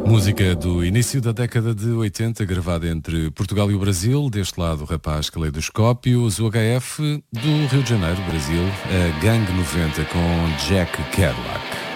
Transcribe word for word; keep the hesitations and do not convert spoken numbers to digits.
Música do início da década de oitenta, gravada entre Portugal e o Brasil. Deste lado, o rapaz Caleidoscópio, os U H F do Rio de Janeiro, Brasil, a Gangue noventa com Jack Kerouac.